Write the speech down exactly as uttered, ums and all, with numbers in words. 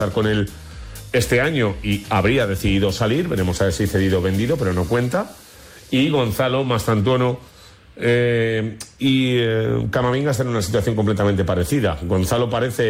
con él este año y habría decidido salir, veremos a ver si cedido o vendido, pero no cuenta. Y Gonzalo Mastantuono eh, y eh, Camavinga están en una situación completamente parecida. Gonzalo parece